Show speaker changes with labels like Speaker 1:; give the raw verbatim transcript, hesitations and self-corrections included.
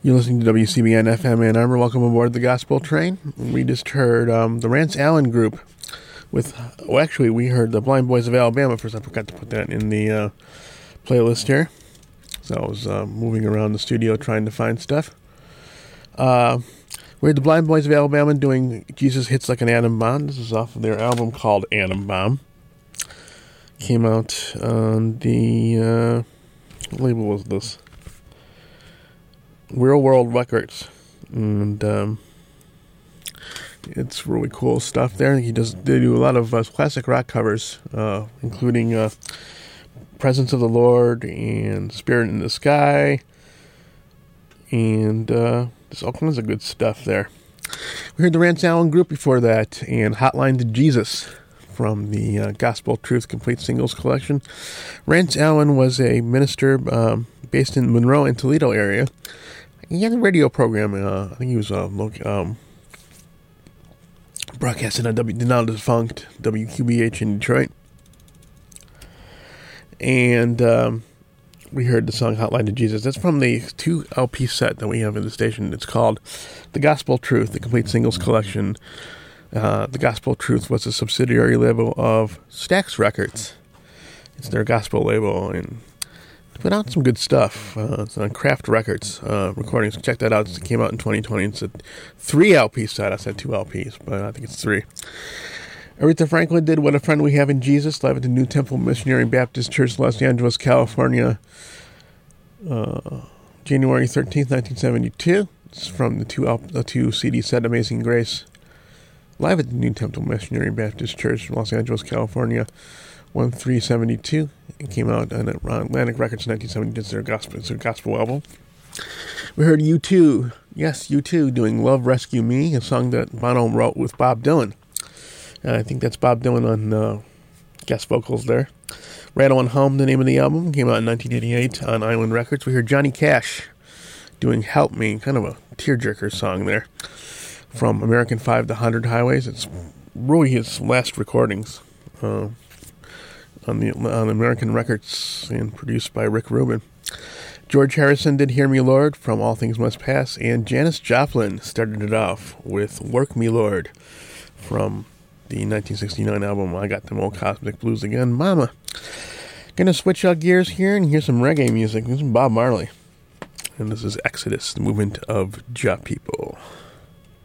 Speaker 1: You're listening to W C B N F M Ann Arbor. Welcome aboard the Gospel Train. We just heard um, the Rance Allen Group with, well, actually, we heard the Blind Boys of Alabama first. I forgot to put that in the uh, playlist here. So I was uh, moving around the studio trying to find stuff. Uh, we heard the Blind Boys of Alabama doing Jesus Hits Like an Atom Bomb. This is off of their album called Atom Bomb. Came out on the, uh, what label was this? Real World Records, and um, it's really cool stuff there. He does they do a lot of uh, classic rock covers, uh, including uh, Presence of the Lord and Spirit in the Sky, and uh, there's all kinds of good stuff there. We heard the Rance Allen Group before that, and Hotline to Jesus from the uh, Gospel Truth Complete Singles Collection. Rance Allen was a minister um, based in Monroe and Toledo area. He had a radio program. Uh, I think he was uh, um, broadcasting on W, the now defunct W Q B H in Detroit. And um, we heard the song Hotline to Jesus. That's from the two L P set that we have in the station. It's called The Gospel Truth, the Complete Singles Collection. Uh, the Gospel Truth was a subsidiary label of Stax Records. It's their gospel label, and put out some good stuff. Uh, it's on Craft Records uh, recordings. Check that out. It came out in twenty twenty. It's a three L P set. I said two L Ps, but I think it's three. Aretha Franklin did What a Friend We Have in Jesus, live at the New Temple Missionary Baptist Church, Los Angeles, California, uh, January thirteenth, nineteen seventy-two. It's from the two, L- the two C D set, Amazing Grace, live at the New Temple Missionary Baptist Church, Los Angeles, California, one three seventy-two. It came out on Atlantic Records in nineteen seventy. It's their gospel, it's their gospel album. We heard U two. Yes, U two doing Love Rescue Me, a song that Bono wrote with Bob Dylan. Uh, I think that's Bob Dylan on uh, guest vocals there. Rattle and Hum, the name of the album, came out in nineteen eighty-eight on Island Records. We heard Johnny Cash doing Help Me, kind of a tearjerker song there, from American five to one hundred Highways. It's really his last recordings. Uh, on the on American Records and produced by Rick Rubin. George Harrison did Hear Me Lord from All Things Must Pass, and Janis Joplin started it off with Work Me Lord from the nineteen sixty-nine album I Got Them Old Cosmic Blues Again, Mama. Gonna switch out gears here and hear some reggae music. This is Bob Marley. And this is Exodus, the movement of Jah People.